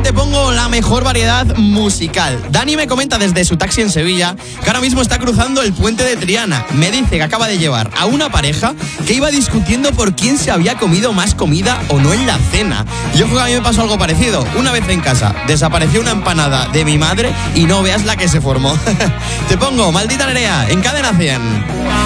te pongo la mejor variedad musical. Dani me comenta desde su taxi en Sevilla que ahora mismo está cruzando el puente de Triana. Me dice que acaba de llevar a una pareja que iba discutiendo por quién se había comido más comida o no en la cena. Yo creo que a mí me pasó algo parecido. Una vez en casa desapareció una empanada de mi madre y no veas la que se formó. Te pongo Maldita Nerea en Cadena 100.